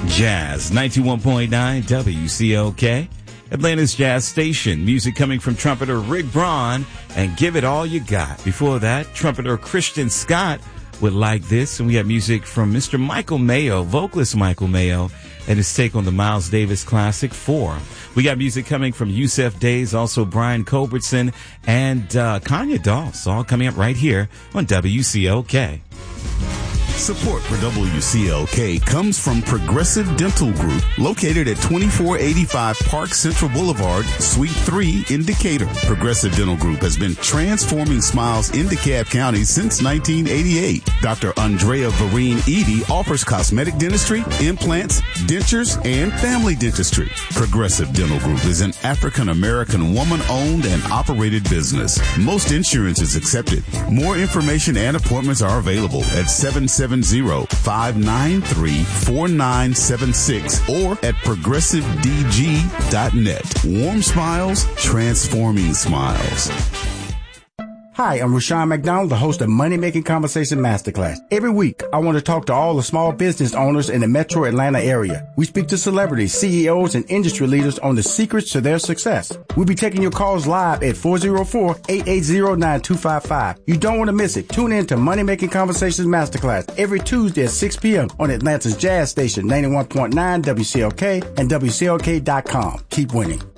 Jazz 91.9 WCOK, Atlanta's Jazz Station. Music coming from trumpeter Rick Braun and Give It All You Got. Before that, trumpeter Christian Scott with Like This. And we have music from Mr. Michael Mayo, vocalist Michael Mayo, and his take on the Miles Davis classic 4. We got music coming from Yusef Days, also Brian Culbertson, and Kanye Doss, all coming up right here on WCOK. Support for WCLK comes from Progressive Dental Group, located at 2485 Park Central Boulevard, Suite 3 in Decatur. Progressive Dental Group has been transforming smiles in DeKalb County since 1988. Dr. Andrea Vereen Edie offers cosmetic dentistry, implants, dentures, and family dentistry. Progressive Dental Group is an African-American woman-owned and operated business. Most insurance is accepted. More information and appointments are available at 770-593-4976 or at progressivedg.net. Warm smiles, transforming smiles. Hi, I'm Rushion McDonald, the host of Money Making Conversation Masterclass. Every week, I want to talk to all the small business owners in the metro Atlanta area. We speak to celebrities, CEOs, and industry leaders on the secrets to their success. We'll be taking your calls live at 404-880-9255. You don't want to miss it. Tune in to Money Making Conversations Masterclass every Tuesday at 6 p.m. on Atlanta's Jazz Station, 91.9 WCLK and WCLK.com. Keep winning.